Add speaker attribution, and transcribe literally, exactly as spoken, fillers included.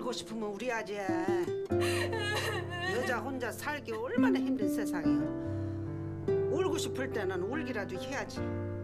Speaker 1: 울고 싶으면 우리야지. 여자 혼자 살기 얼마나 힘든 세상이야. 울고 싶을 때는 울기라도 해야지.